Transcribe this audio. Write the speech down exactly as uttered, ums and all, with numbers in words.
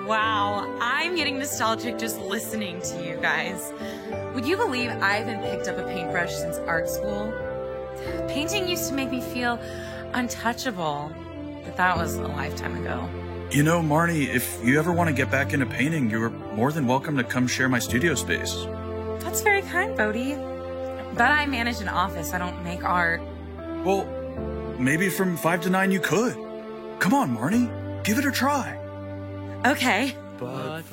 Wow, I'm getting nostalgic just listening to you guys. Would you believe I haven't picked up a paintbrush since art school? Painting used to make me feel untouchable, but that was a lifetime ago. You know, Marnie, if you ever want to get back into painting, you're more than welcome to come share my studio space. That's very kind, Bodhi. But I manage an office. I don't make art. Well, maybe from five to nine you could. Come on, Marnie. Give it a try. Okay. But